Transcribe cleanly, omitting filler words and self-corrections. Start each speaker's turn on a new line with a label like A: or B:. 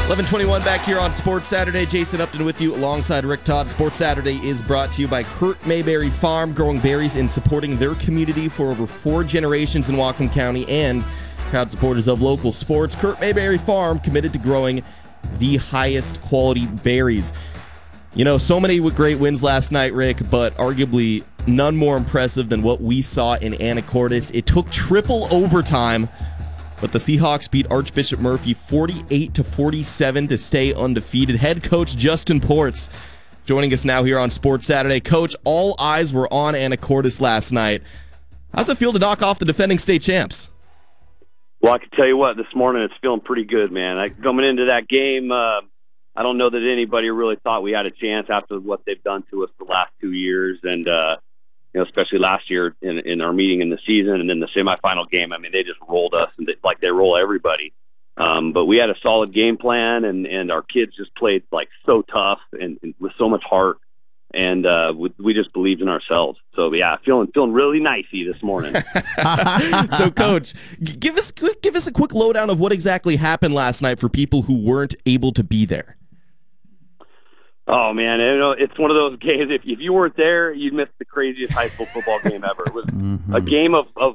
A: 11:21 back here on Sports Saturday. Jason Upton with you alongside Rick Todd. Sports Saturday is brought to you by Kurt Mayberry Farm, growing berries and supporting their community for over 4 generations in Whatcom County, and proud supporters of local sports. Kurt Mayberry Farm, committed to growing the highest quality berries. You know, so many great wins last night, Rick, but arguably none more impressive than what we saw in Anacortes. It took triple overtime, but the Seahawks beat Archbishop Murphy 48-47 to stay undefeated. Head coach Justin Ports joining us now here on Sports Saturday. Coach, all eyes were on Anacortes last night. How's it feel to knock off the defending state champs?
B: Well, I can tell you what, this morning it's feeling pretty good, man. Coming into that game, I don't know that anybody really thought we had a chance after what they've done to us the last 2 years, and especially last year in our meeting in the season, and then the semifinal game. I mean, they just rolled us, and like they roll everybody. But we had a solid game plan, and our kids just played like so tough and with so much heart, and we just believed in ourselves. So yeah, feeling really nicey this morning.
A: So, Coach, give us a quick lowdown of what exactly happened last night for people who weren't able to be there.
B: Oh, man, it's one of those games. If you weren't there, you'd miss the craziest high school football game ever. It was a game of